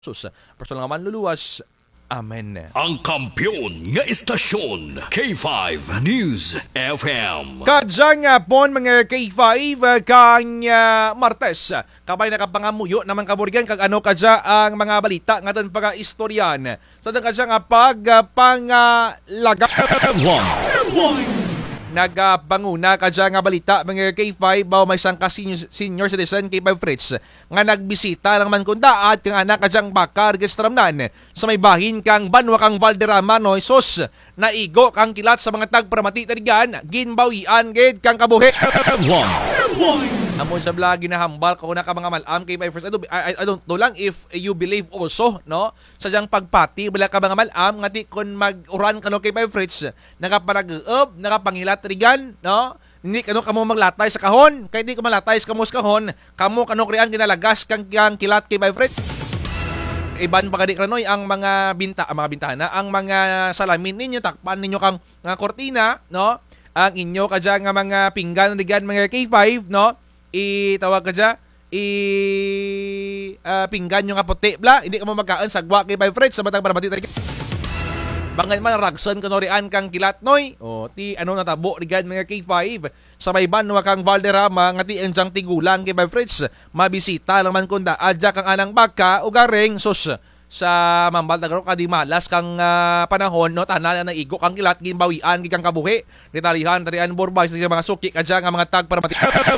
Sus, personal nga manluluwas. Amen. Ang kampiyon nga istasyon, K5 News FM. Kadyang pon mga K5 kang Martes. Kabay nakapangamuyo naman kaburigan kag ano kadya ang mga balita nga tan pag-istoryan. Sa dan kadya nga panglaga. Nagpanguna kadya nga balita mga K5 baw may isang senior citizen K5 Fritz nga nagbisita lang man kunda at kang anak kadyang baka registramnan sa may bahin kang Banwa kang Valderrama no sus naigo kang kilat sa mga tagparamati tarigan ginbawian gid kang kabuhi. Amo sa vlog ginahambal ko na ka mga malam K5 Fritz. I don't know lang if you believe also no sa diyang pagpati bala ka mga malam nga di kon mag-uran kano K5 Fritz nakapanag-up nakapangilat rigan no hindi kano kamo maglatay sa kahon kay di ko malatay sa kamo sa kahon kamo kano krian ginalagas kang kilat K5 Fritz. Iban pa kadi kranoy ang mga bintana ang mga salamin ninyo takpan ninyo kang nga kortina no ang inyo kadya nga mga pinggan rigan mga K5 no itawag kadya pinggan yung nga puti bla hindi ka mo magkaan sagwa K5 Fritz sa batang paramati tarigan bangan man ragson kanorian kang kilat noy o ti ano natabo rigan mga K5 sa may Banwa kang Valderrama nga ti enjang tigulang K5 Fritz mabisita lang man kunda adya kang anang baka ugaring sus sa mambal nagro kadi malas kang panahon no tanan na igo kang kilat ginbawian gikang kabuhi detalihan tarian borbay sa mga suki kadya nga mga tag para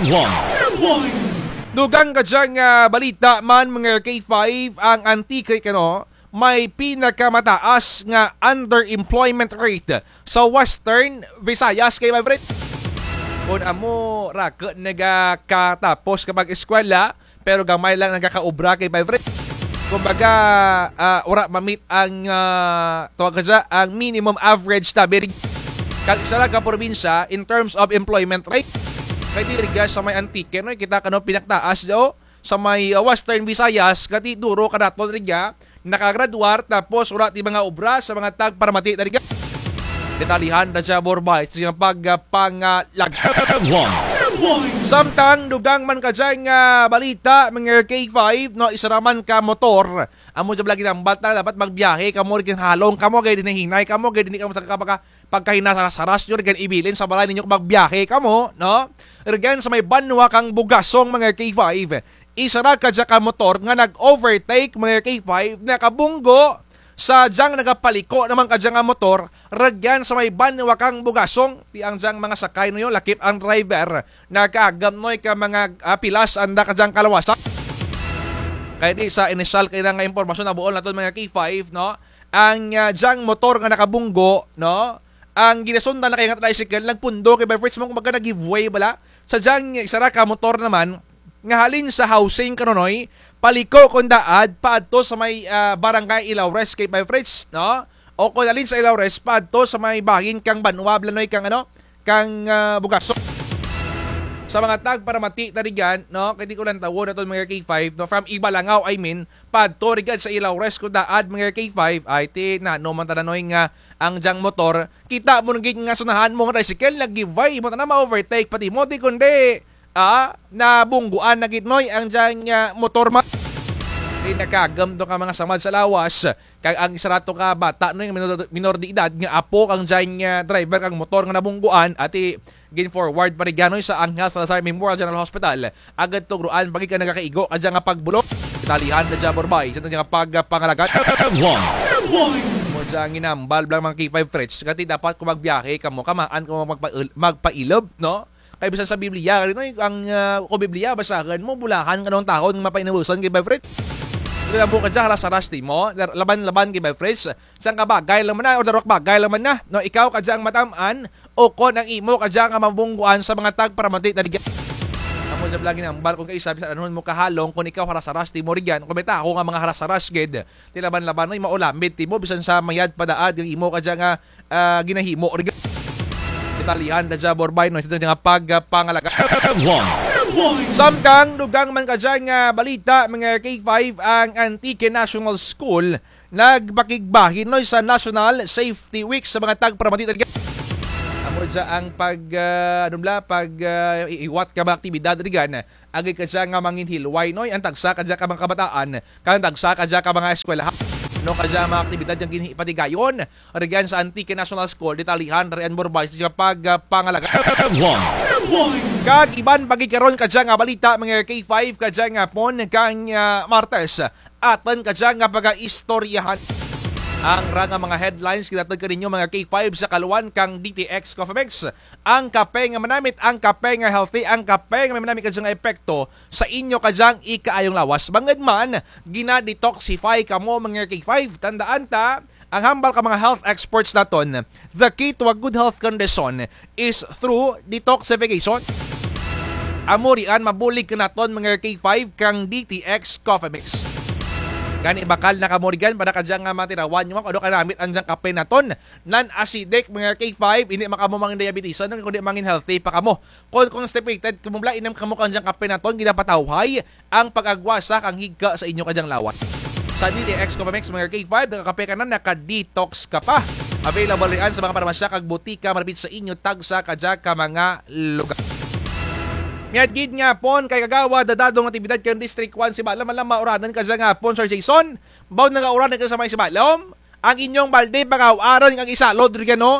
dugang kadya nga balita man mga K5 ang antique kano may pinakamataas nga underemployment rate sa Western Visayas kay my friend. Kung amo raka nagakatapos kapag eskwela pero gamay lang nagkakaobra kay my friend. Kumbaga ora mamit ang tawag kadya ang minimum average tabi kag isa lang ka probinsya in terms of employment rate. Kay di riga sa may antique no kita kano pinaktaas do sa may Western Visayas kati duro kadaton riga nakagraduar tapos ura ti mga obra sa mga tagparamati na riga. Detalihan na siya borbay sa siyang pagpangalag. Samtang dugang man ka dyan nga balita mga K5 no isaraman ka motor amo dyan lagi ng bata dapat magbiyahe kamo rin halong kamo gaya din hinay kamo gaya din kamo pagkahinasaras nyo rin ibilin sa balay ninyo magbiyahe kamo no rin sa may Banwa kang Bugasong mga K5 isara ka dyan ka motor nga nag-overtake mga K5 na kabunggo sa diyang nagapaliko naman ka dyan nga motor ragyan sa may Banwa kang Bugasong ti ang diyang mga sakay no yun lakip ang driver nagkagamnoy ka mga pilas anda ka dyan kalawasan kaya di sa initial kaya nga impormasyon na buol na ito mga K5 no ang diyang motor nga nakabunggo no ang ginasundan na kaya nga tricycle nagpundo kay by Fritz mo kung magka nag-giveaway bala sa diyang isara ka motor naman nga halin sa housing kanonoy paliko kung daad paadto sa may barangay Ilaures kay by Fritz no o kung halin sa Ilaures paadto sa may bahin kang Banwa blanoy kang ano kang Bugasong sa mga tagparamati tarigan no kay di ko lang tawo na to mga K5 no from Ibalangaw I mean paadto rigan sa Ilaures kung daad mga K5 ay ti na no man tananoy nga ang jang motor kita mo naging nga sunahan mo nga tricycle nag-giveaway mo na ma-overtake pati mo di kundi na bungguan na gitnoy ang dyan motor di nakagam do ka mga samad sa lawas kag ang isarato ka bata no yung minor de edad nga apo kang dyan driver kang motor nga nabungguan ati gin forward pa rin ganoy sa Angel Salazar Memorial General Hospital agad tugruan pagi ka nagakaigo kadya nga pagbulok italihan na dyan borbay sa nga pagpangalagat mo dyan ginambal blang mga K5 Fritz kati dapat kung magbiyahe kamo kamaan kung magpailob no kaya bisan sa Biblia rin ang kung Biblia basahan mo bulahan ka nung taon mapainabusan kay by Fritz kaya po ka dyan haras-haras mo laban-laban kay by Fritz saan ka bagay laman na o darok bagay laman na no ikaw ka dyan matamaan o kon ang imo ka dyan nga mabungguan sa mga tagparamati na rigyan amo dyan lagi ng bar kung kayo sabi sa anuhon mo kahalong kung ikaw haras-haras mo rigyan kung may tako nga mga haras-haras gid ti laban-laban no maulambit mo bisan sa mayad padaad yung imo ka dyan nga ginahimo rigyan italihan na dyan borbay no sa nga pagpangalaga. Samtang dugang man ka dyan nga balita mga K5 ang Antique National School nagbakigbahin no sa National Safety Week sa mga tagparamati amo dyan ang iwat ka ba aktibidad rigan agi ka siya nga mangin hilway noy ang tagsa kadya ka mga kabataan kan tagsa kadya ka mga eskwelahan no kadya mga aktibidad yang ginhipatigayon regyan sa Antique National School detalihan Rian Borbay sa pangalaga kag iban pagikaron kadya nga balita mga K5 kadya nga pon kang Martes atan kadya nga pagaistoryahan ang ranga mga headlines kinatag ka ninyo mga K5 sa kaluan kang DTX Coffee Mix. Ang kape nga manamit, ang kape nga healthy, ang kape nga may manamit kadyang epekto sa inyo kadyang ikaayong lawas. Bangad man, ginadetoxify ka mo mga K5. Tandaan ta, ang hambal ka mga health experts naton, the key to a good health condition is through detoxification. Amurian, mabulig ka naton mga K5 kang DTX Coffee Mix. Gani bakal na kamorigan para kadyang nga matirawan yung ano kanamit anjang kape naton non-acidic mga K5 hindi makamo mangin diabetisan kundi mangin healthy pa kamo kung constipated kumubla inam kamo kanjang kape naton ginapatawhay ang pag-agwasa kang higka sa inyo kadyang lawas sa DTX Copamex mga K5 nakakape ka na naka-detox ka pa available riyan sa mga parmasya kag butika malapit sa inyo tagsa kadya ka mga lugar. Miadgid nga pon kay kagawa dadadong aktibidad kang District 1 si Balam alam mauranan ka nga pon Sir Jason baw nagauranan ka sa may si Balam ang inyong balde pagawaran kang isa lodri no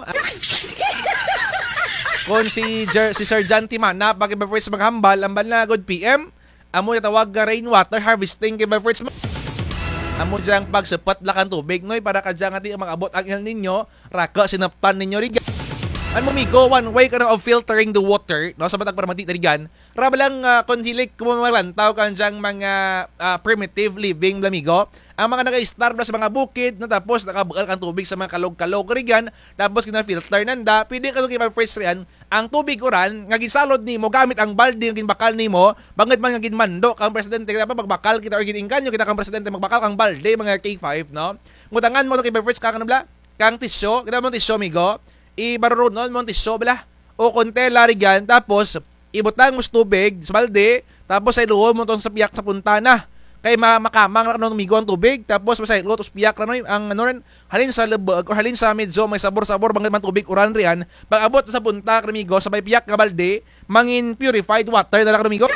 kon si Sir John Timana pag first maghambal ambal na good PM amo tawag nga rainwater harvesting kay first amo jang pagsepat lakan tubig noy para kadya nga di magabot ang El Nino raka sinaptan ninyo riga. Ano migo, one way ka na of filtering the water, no, sa batang paramati tarigan, rabalang kondilik kumalantaw ka diyang mga primitive living, lamigo, ang mga nag-star sa mga bukid, no, tapos nakabugal kang tubig sa mga kalog-kalog rigan, tapos kina-filter nanda, pwede ka nung first riyan, ang tubig uran, nga gisalod nimo gamit ang balde, yung ginbakal nimo, bangit man nga ginmando, kang presidente, kaya pa magbakal kita or giningkan, yung kita kang presidente, magbakal kang balde, mga K5, no, ngutangan mo, kay first kakanabla, kang tisyo, kita mo tisyo, migo, ibarurod nun mong tisyo bala o konte larigan tapos ibutang mo tubig sa balde tapos ay luho mo sa piyak sa puntana kay makamang na migo ang tubig tapos masay luho tos piyak na ang ano rin halin sa lebag or halin sa medyo may sabor-sabor bangit man tubig uran riyan pag abot sa punta kramigo sa may piyak nga balde mangin purified water na lang kramigo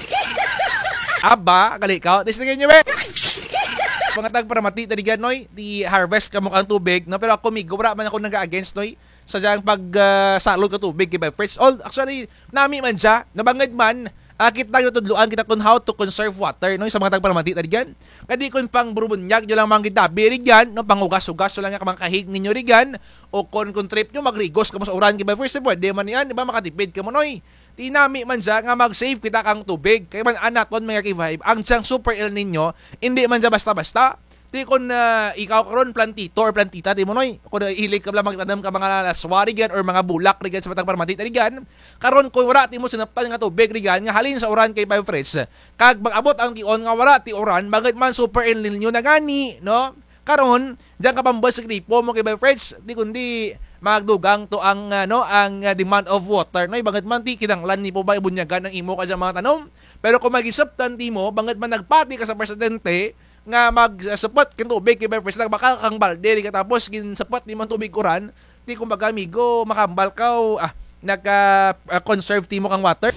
aba kalikaw tistingin nyo be pangatag para mati tadigan noy di harvest ka mo ang tubig no pero ako migo wala man ako naga-against noy sa diyang pag-salod ka tubig by first all actually nami man dya nabangad man kita yung tudluan kita kung how to conserve water no sa mga tagparamati tadigan kadi kung pang burubunyag nyo lang mga gitabi rigan no pangugas-ugas nyo lang yung kahig ninyo rigan o kung trip nyo magrigos ka mo sa uran by first pwede man yan diba makatipid ka mo noy tinami man dya nga mag-save kita kang tubig kaya man anaton mga K5 ang diyang super ill ninyo hindi man dya basta-basta di kung ikaw karon plantito or plantita di mo noy kung ilig ka lang magtanam ka mga laswari gan or mga bulak rigan sa batang parmati rigan karon kung wala ti mo sinaptan nga tubig rigan nga halin sa uran kay Five Friends kag mag-abot ang tion nga wala ti uran bagay man super ill ninyo na gani no karon diyan ka pambas sa gripo mo kay Five Friends di kundi magdugang to ang ang demand of water no bagay man ti kinanglan ni po ba ibunyagan ang imo ka mga tanom pero kung mag-isaptan ti mo bagay man nagpati ka sa presidente nga mag-support kang tubig kay first bakal kang balde ka tapos ginsupot ni man tubig uran ti kumbaga amigo makambal ka naka-conserve ti mo kang water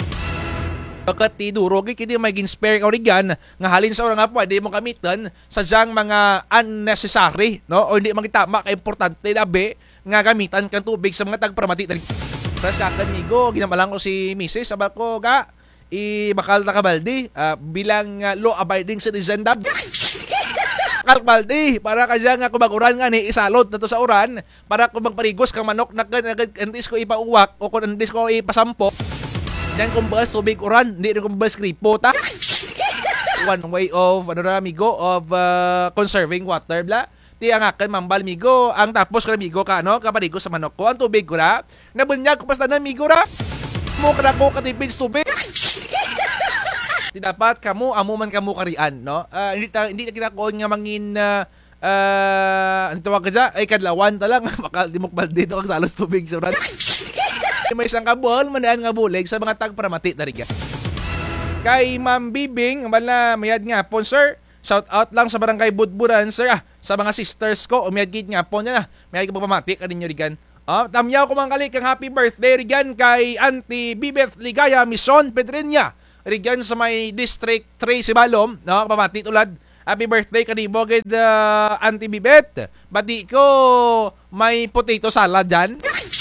pagkat ti duro kiti may ginspare ka rigan nga halin sa nga pwede mo gamitan sa diyang mga unnecessary no o hindi magitama ka importante labi nga gamitan kang tubig sa mga tagparamati tapos kakanigo ginamalang ko si Mrs. sabal ko ga bakal na kabaldi bilang law-abiding citizen dab kalbaldi para kaya nga kumaguran nga ni isalot na to sa uran para kung magparigos kang manok na antis ko ipauwak o kung antis ko ipasampo yan kumbas tubig uran hindi rin kumbas kripo ta one way of amigo of conserving water bla ti ang akin mambal migo ang tapos ka migo ka kaparigos sa manok ko ang tubig ko na nabunyag ko basta na migo ra mo kada ko katipid tubig di dapat kamu amuman kamu karian no hindi na kinakon nga mangin ano tawag ka dyan ay kadlawan talang makal di mokbal dito kag salos tubig sa ran may isang kabol manaan nga bulig sa mga tagparamati na riga kay Ma'am Bibing bala mayad nga po sir shout out lang sa barangay Budburan sir sa mga sisters ko umiyad gid nga po niya na mayad ka pamati ka ninyo rigan tamyaw ko mangkalik ang happy birthday rigan kay Auntie Bibeth Ligaya Mission Pedreña Rigyan sa may District 3 si Balom, no? Pamati tulad. Happy birthday kanimo gid Auntie Bibet. Bati ko may potato salad dyan.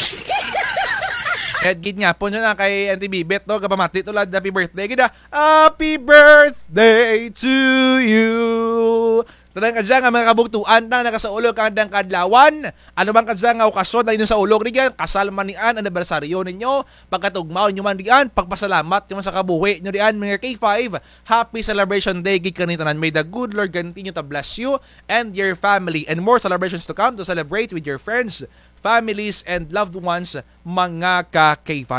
At gid nga po na kay Auntie Bibet, no? Kapamati tulad, happy birthday gid. Happy birthday to you. Tanang kadya nga mga kabugtuan na nakasaulog ang andang kadlawan. Ano bang kadya nga okasyon na inyo sa ulog riyan? Kasal man niyan, anibersaryo ninyo, pagkatugmaw nyo man riyan, pagpasalamat nyo man sa kabuhi nyo riyan, mga K5. Happy celebration day gid kanitanan. May the good Lord continue to bless you and your family and more celebrations to come to celebrate with your friends, families, and loved ones, mga ka-K5.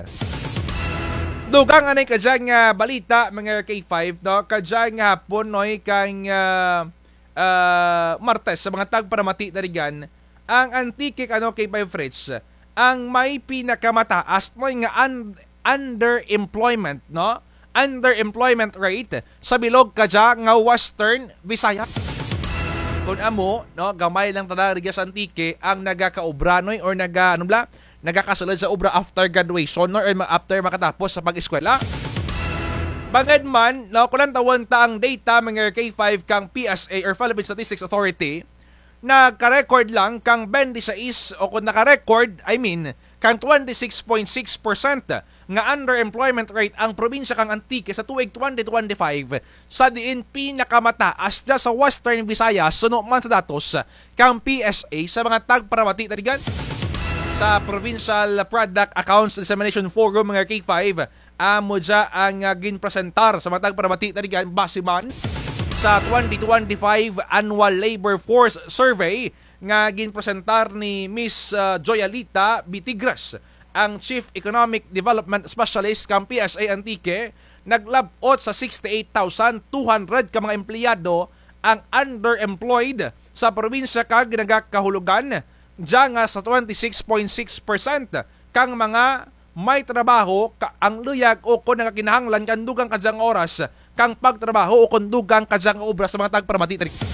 Dugang anay kadyang balita, mga K5, no? Kadyang hapon, noy, kang Martes, sa mga tagparamati na riyan, ang Antique K5 Fritz, ang may pinakamataas, noy, nga underemployment, no? Underemployment rate sa bilog kadyang nga Western Visayas. Kung amo, no, gamay lang tada riyan sa Antique ang nagakaobra, noy, or nagakasulod sa obra after graduation, no, or after makatapos sa pag-eskwela. Bangad man, no, kulang tawon ta ang data mga K5 kang PSA or Philippine Statistics Authority, nagka-record lang kang 26 o kung naka-record, kang 26.6% nga underemployment rate ang probinsya kang Antique sa tuig 2025 sa diin pinakamataas dya sa Western Visayas suno man sa datos kang PSA sa mga tagparamati na rigan. Sa Provincial Product Accounts Dissemination Forum, mga K5, amo dya ang ginpresentar sa matag paramati na riyan basiman sa 2025 Annual Labor Force Survey nga ginpresentar ni Miss Joyalita Bitigras, ang Chief Economic Development Specialist kang PSA Antique. Naglabot sa 68,200 ka mga empleyado ang underemployed sa probinsya kag nagakahulugan diyan nga sa 26.6% kang mga may trabaho ang luyag o kung nakakinahanglan kan dugang kadyang oras kang pagtrabaho o kung dugang kadyang obra sa mga tagparamati.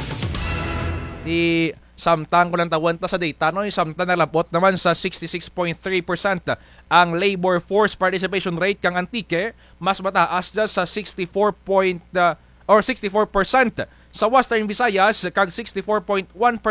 Di samtang ko lang tawon ta sa data, no, samtang nalapot naman sa 66.3% ang labor force participation rate kang Antique, mas mataas dyan sa 64% sa Western Visayas kag 64.1%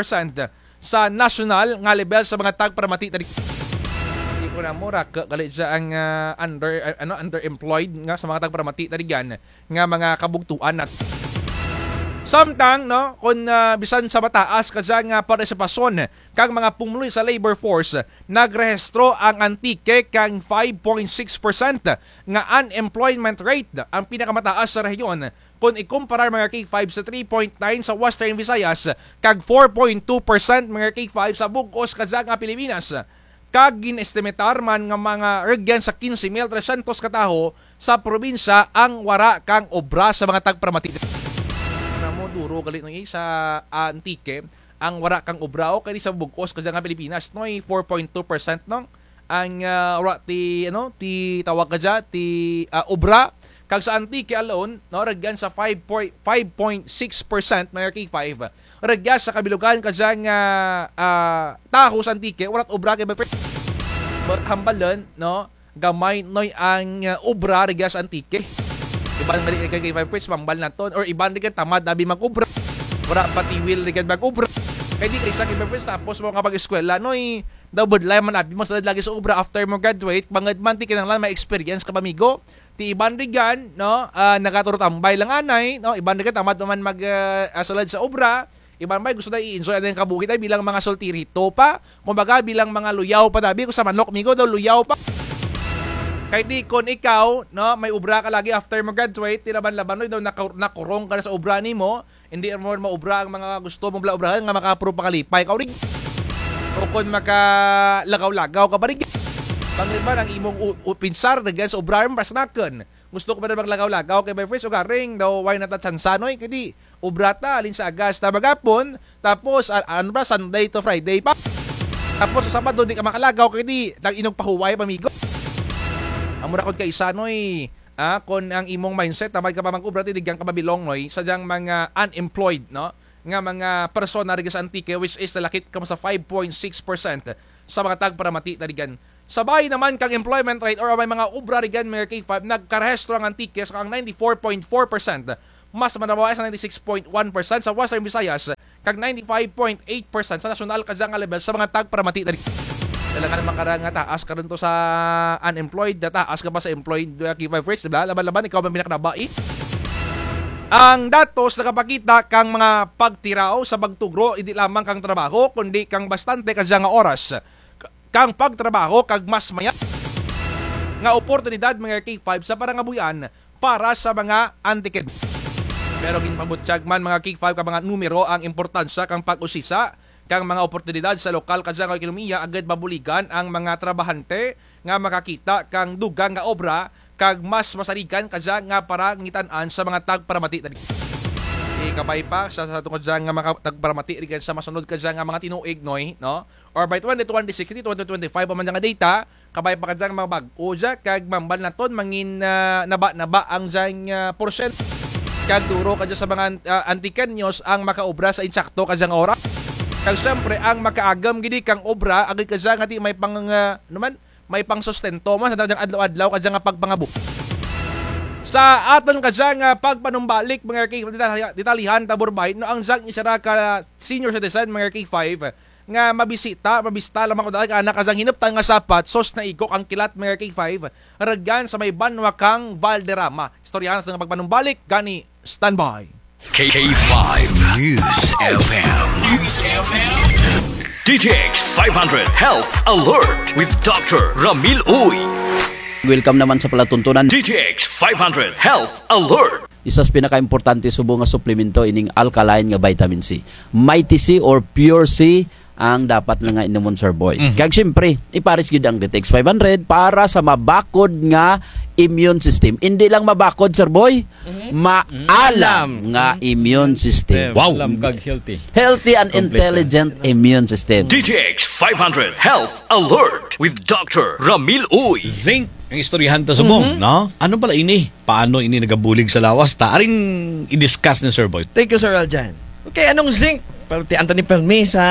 sa national nga level sa mga tagparamati. Hindi ko na mura kalit siya ang underemployed nga sa mga tagparamati na riyan nga mga kabugtuan nat. Samtang, no, kung bisan sa mataas kadya nga partisipasyon kang mga pumuloy sa labor force, nagrehistro ang Antique kang 5.6% nga unemployment rate, ang pinakamataas sa rehiyon kung ikumparar mga K5 sa 3.9 sa Western Visayas kag 4.2% mga K5 sa bugos kadya nga Pilipinas. Kag ginestimatar man nga mga regyan sa 15,300 kataho sa probinsya ang wara kang obra sa mga tagparamati. Mo duro galit no sa Antique ang wara kang obra o kay sa bugos kadya nga Pilipinas, no, 4.2% no ang wara ti tawag kadya ti obra. Kag sa Antique alone, no, regyan sa 5.6% mga K5. Regyan sa kabilugan kadya nga taho sa Antique, warat obra kay but hambalan, no, gamay noy ang obra regyan sa Antique. Ibang mali kay K5 Fritz mambal na ton or ibang rin tamad dabi mag-obra. Wala pati will rin mag-obra. Kaya di kayo sa K5 Fritz tapos mo kapag eskwela, noy double line man abi mo sa lagi sa obra after mo graduate, bangad man ti kinanglan may experience ka pamigo. Ti iban rigan, no, nagaturot tambay lang anay, no, iban rigan tamad naman mag-asalad sa obra. Iban may gusto na i-enjoy ang kabuhi tayo bilang mga soltirito pa. Kumbaga bilang mga luyaw pa dabi ko sa manok migo daw luyaw pa. Kay di kon ikaw, no, may obra ka lagi after mo graduate, tinaban-laban daw nakurong ka na sa obra nimo, hindi mo maobra ang mga gusto mong obrahan nga maka-approve pa kalipay ka ring. O kon makalagaw-lagaw ka pa rin. Bangin man ang imong pinsar na sa obra mo pasnaken. Gusto ko ba na maglagaw-lagaw kay my friends o garing daw why not chansanoy kadi obrata alin sa agas na magapon tapos Sunday to Friday pa. Tapos sa Sabado di ka makalagaw kadi nang inong pahuway pamigo. Amura kon kay Sanoy, kon ang imong mindset na may ka pa mag-obra tidigyan ka mabilong noy sadyang mga unemployed, no, nga mga persona rin sa Antique which is nalakit ka mo sa 5.6% sa mga tagparamati na rigan Sabay naman kang employment rate or may mga obra rigan mga K5 nagkarehistro ang antikes kang 94.4%. Mas manabawas sa 96.1% sa Western Visayas kag 95.8% sa national kadya nga level sa mga tagparamati. Dala ka naman karang taas ka rin to sa unemployed, taas ka pa sa employed K5 rates, diba? Laban-laban, ikaw man pinakanabai. Ang datos nakapakita kang mga pagtiraw sa pagtugro, hindi lamang kang trabaho, kundi kang bastante kadya nga oras. Kang pagtrabaho kag mas maya nga oportunidad mga K5 sa parangabuyan para sa mga antiked. Pero ginpabutsyag man mga K5 ka mga numero ang importansya kang pag-usisa kang mga oportunidad sa lokal kadya nga ekonomiya agad babuligan ang mga trabahante nga makakita kang dugang nga obra kag mas masaligan kadya nga para ngitan-an sa mga tagparamati. Kabay pa sa tungkol dyan nga mga tagparamati rigan sa masunod kadya nga mga tinuig noy, no? Or by 2026, 2025 man nga data, kabay pa kadya nga mga bag-o dya kag mambal naton mangin naba ang dyan porsyent kag duro kadya sa mga antikanyos ang makaobra sa insakto kadya nga oras. Kag siyempre ang makaagam gidi kang obra agad kadya nga ti may pang naman may pang sustento man sa dadyang adlaw-adlaw kadya nga pagpangabuk. Sa aton kadya nga pagpanumbalik mga K5 ditalihan taburbay no ang jang isara ka senior citizen mga K5 nga mabista lamang uday ka anak kadang hinuptan nga sapat sos na igok ang kilat mga K5 ragyan sa may banwa kang Valderrama. Istoryahan sa pagpanumbalik gani standby. K5 News FM. DTX 500 Health Alert with Dr. Ramil Uy. Welcome naman sa palatuntunan. DTX 500 Health Alert. Isa sa pinaka-importante subo nga suplemento ining alkaline nga vitamin C. Mighty C or Pure C ang dapat nga inomon Sir Boy. Kag syempre, ipares gid ang DTX 500 para sa mabakod nga immune system. Hindi lang mabakod Sir Boy, maalam nga immune system. Wow, kag healthy. Healthy and intelligent immune system. DTX 500 Health Alert with Dr. Ramil Uy. Zinc ang istoryahan ta subong, no? Ano pala ini? Paano ini nagabulig sa lawas? Ta aring i-discuss ni Sir Boy. Thank you, Sir Aljan. Okay, anong zinc? Pati Anthony Permi sa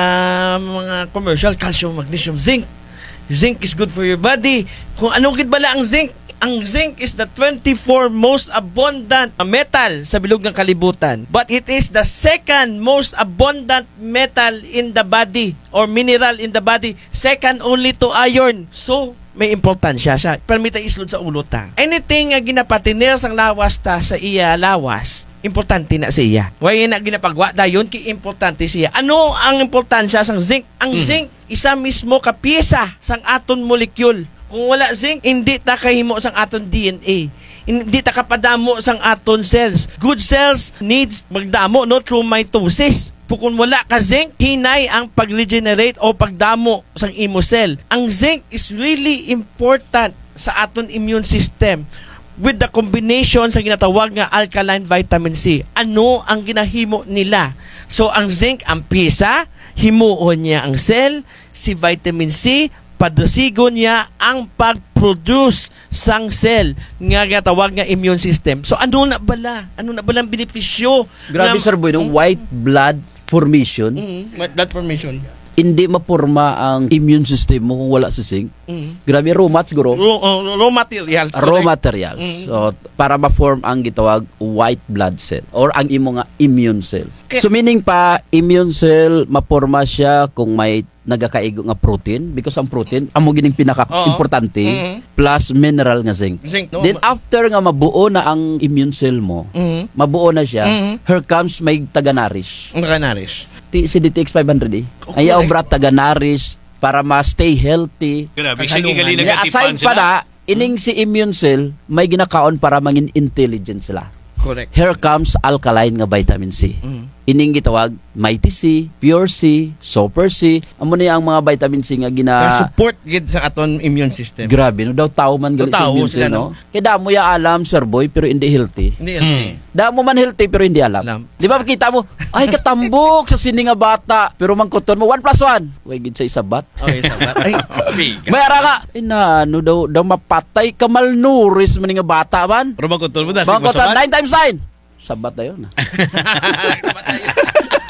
mga commercial, calcium, magnesium, zinc. Zinc is good for your body. Kung ano gid bala ang zinc? Ang zinc is the 24 most abundant metal sa bilog ng kalibutan. But it is the second most abundant metal in the body or mineral in the body. Second only to iron. So, may importansya siya. Permita islod sa ulo ta. Anything nga ginapatinir sang lawas ta sa iya lawas, importante na siya. Way na ginapagwa dayon ki importante siya. Ano ang importansya sang zinc? Ang zinc isa mismo ka piyesa sang aton molecule. Kung wala zinc, hindi ta kahimo sang aton DNA. Hindi ta kapadamo sang aton cells. Good cells needs magdamo no through mitosis. Kung wala ka zinc, hinay ang pag-regenerate o pagdamo sang imo cell. Ang zinc is really important sa aton immune system with the combination sa ginatawag nga alkaline vitamin C. Ano ang ginahimo nila? So, ang zinc, ang pisa, himuon niya ang cell, si vitamin C, padosigon niya ang pag-produce sang cell nga ginatawag nga immune system. So, ano na bala? Ano na bala ang benepisyo? Grabe Sir Boy, no? White blood formation. Blood formation. Hindi mapurma ang immune system mo kung wala si zinc. Grabe, raw mat siguro. Raw material. Raw materials. So, para ma-form ang gitawag white blood cell or ang imo nga immune cell. Okay. So, meaning pa, immune cell, mapurma siya kung may nagakaigo nga protein because ang protein, amo gining pinaka-importante plus mineral nga zinc. Zinc, no? Then, after nga mabuo na ang immune cell mo, mabuo na siya, here comes may taga-nourish. Nakanaris. Si DTX 500 eh. Okay. Ayaw brat taga-nourish para ma-stay healthy. Grabe, sige gali Yeah, aside pa na, ining si immune cell, may ginakaon para mangin intelligent sila. Correct. Here comes alkaline nga vitamin C. Ining gitawag Mighty C, Pure C, Super C. Amo na ang mga vitamin C nga Kaya support gid sa aton immune system. Grabe no daw tao man gali sa Tao immune sila, cell no. Kaya damo ya alam Sir Boy pero hindi healthy. Hindi. Damo man healthy pero hindi alam. Di ba makita mo, ay katambok sa sini nga bata pero mangkuton mo 1+1. Way gid sa isabat. Okay, sabat. Ay, Mayara ka. Inano daw mapatay ka malnourished man nga bata man. Pero magkutol mo na. Bangkotan 9 times 9. Sabat na yun. Basta na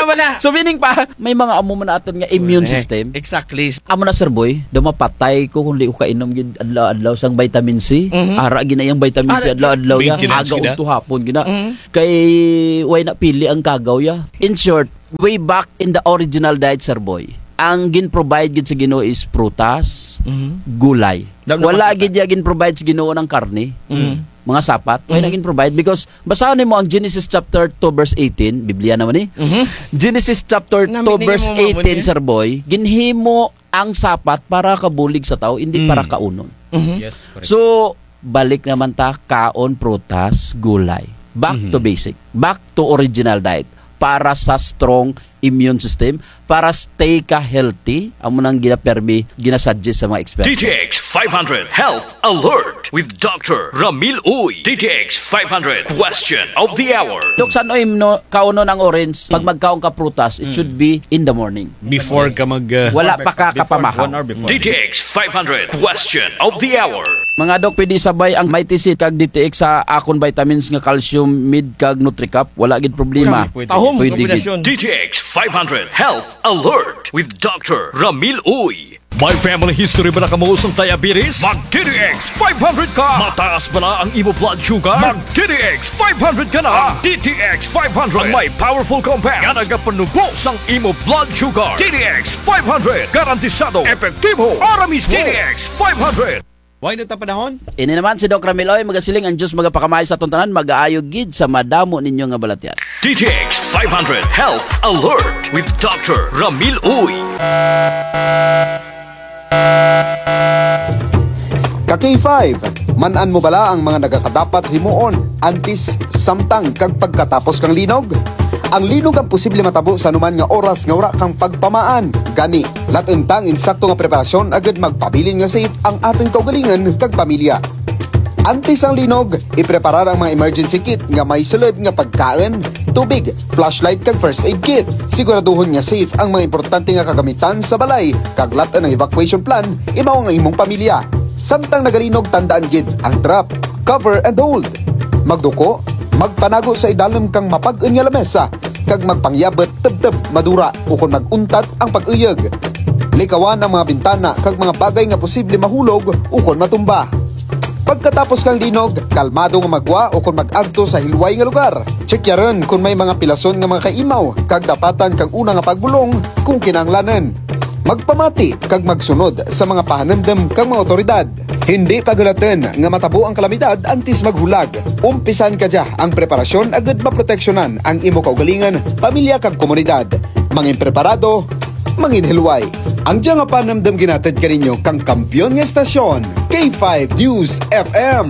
wala. So meaning pa, may mga amo man aton nga immune system. Exactly. Amo na sir boy, dumapatay ko kung di ko kainom gid adlaw-adlaw sang vitamin C. Ara gina yang vitamin C adlaw-adlaw ya. Maintenance Aga gina. unto hapon gina. Kay way na pili ang kagaw ya. In short, way back in the original diet sir boy, ang gin-provide gid sa Ginoo is prutas, gulay. Wala gid ya gin-provide sa Ginoo ng karne. Mga sapat, way na gin-provide because basahan nimo ang Genesis chapter 2 verse 18, Biblia naman Genesis chapter 2 verse 18 sir boy, ginhimo ang sapat para kabulig sa tao, hindi para kaunon. Yes, correct. So, balik naman ta, kaon, prutas, gulay. Back to basic. Back to original diet. Para sa strong immune system, para stay ka healthy, amo nang ginasuggest sa mga experts. DTX 500 Health Alert with Dr. Ramil Uy. DTX 500 Question of the Hour. Dok, saan no, kaunon ang orange? Pag magkaon ka prutas, it should be in the morning. Before ka mag... Wala pa ka kapamahaw. DTX 500 Question of the Hour. Mga dok, pwede sabay ang Mighty C kag DTX sa akon vitamins nga calcium, mid kag Nutricap. Wala gid problema. Tahom, Pwede gid. kombinasyon. DTX 500 Health Alert with Dr. Ramil Uy. May family history ba na kamuusong diabetes? Mag-DTX 500 ka! Mataas ba na ang imo blood sugar? Mag-DTX 500 ka na! Ang DTX 500 ang may powerful compounds nga nagapanubos ang imo blood sugar. DTX 500 garantisado, epektibo, para mismo. DTX 500. Why na ta panahon? Ini naman si Doc Ramiloy, magasiling ang Diyos magapakamay sa tuntanan, mag-aayo gid sa madamo ninyo nga balatyan. DTX 500 Health Alert with Dr. Ramil Uy. Ka-K5, manan mo bala ang mga nagakadapat himuon antis samtang kag pagkatapos kang linog? Ang linog ang posible matabo sa anuman nga oras nga wala kang pagpamaan. Gani, latentang insakto nga preparasyon agad magpabilin nga safe ang ating kaugalingan kag pamilya. Antes ang linog, ipreparar ang mga emergency kit nga may sulod nga pagkain, tubig, flashlight kag first aid kit. Siguraduhon nga safe ang mga importante nga kagamitan sa balay, kag latan ng evacuation plan, imaw ang imong pamilya. Samtang nagalinog, tandaan gid ang drop, cover and hold. Magduko, magpanago sa idalom kang mapag-un nga lamesa, kag magpangyabot teb-teb madura ukon maguntat ang pag-uyag. Likawan ang mga bintana kag mga bagay nga posible mahulog ukon matumba. Pagkatapos kang linog, kalmado nga magwa o kung mag-agto sa hilway nga lugar. Checkyaran kung may mga pilason nga mga kaimaw, kag dapatan kang una nga pagbulong kung kinanglanan. Magpamati kag magsunod sa mga pahanamdam kang mga otoridad. Hindi pagulatan nga matabo ang kalamidad antes maghulag. Umpisan ka dya ang preparasyon agad maproteksyonan ang imo kaugalingan, pamilya kag komunidad. Mangin preparado, mangin hilway. Ang dya nga panamdam ginatid ka ninyo kang kampyon nga estasyon, K5 News FM.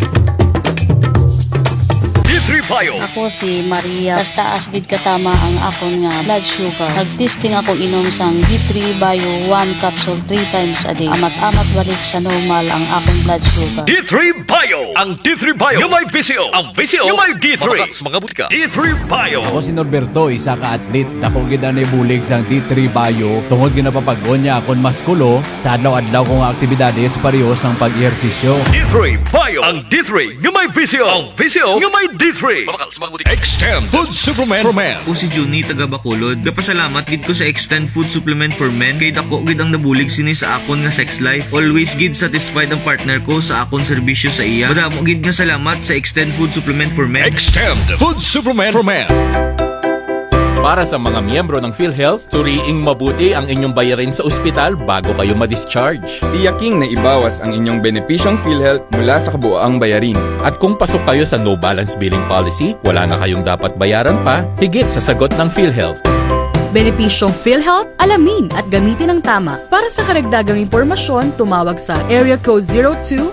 D3 Bio. Ako si Maria. Basta asbid katama ang akon nga blood sugar. Nagtesting ako inom sang D3 Bio 1 capsule 3 times a day. Amat-amat balik sa normal ang akong blood sugar. D3 Bio. Ang D3 Bio yung may VCO. Ang VCO yung may D3. Mga butika. D3 Bio. Ako si Norberto, isa ka atlet. Ako gid na bulig sang D3 Bio. Tungod ginapapag-on niya akon maskulo sa adlaw-adlaw kong aktibidades pareho sang pag-ehersisyo. D3 Bio. Ang D3 yung may VCO. Ang VCO yung may D3. Extend Food Supplement for Men. Ako si Juni taga Bacolod. Kapasalamat gid ko sa Extend Food Supplement for Men kay dako gid ang nabulig sini sa akon nga sex life. Always gid satisfied ang partner ko sa akon serbisyo sa iya. Madamo gid nga salamat sa Extend Food Supplement for Men. Extend Food Supplement for Men. Para sa mga miyembro ng PhilHealth, suriing mabuti ang inyong bayarin sa ospital bago kayo ma-discharge. Tiyaking na ibawas ang inyong benepisyong PhilHealth mula sa kabuoang bayarin. At kung pasok kayo sa no balance billing policy, wala na kayong dapat bayaran pa, higit sa sagot ng PhilHealth. Benepisyong PhilHealth, alamin at gamitin ng tama. Para sa karagdagang impormasyon, tumawag sa Area Code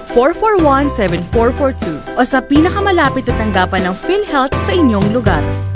02-441-7442 o sa pinakamalapit na tanggapan ng PhilHealth sa inyong lugar.